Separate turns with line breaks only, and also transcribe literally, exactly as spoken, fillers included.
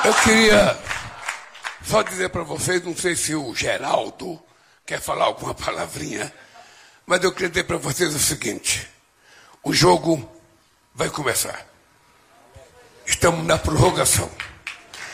Eu queria só dizer para vocês, não sei se o Geraldo quer falar alguma palavrinha, mas eu queria dizer para vocês o seguinte: o jogo vai começar. Estamos na prorrogação.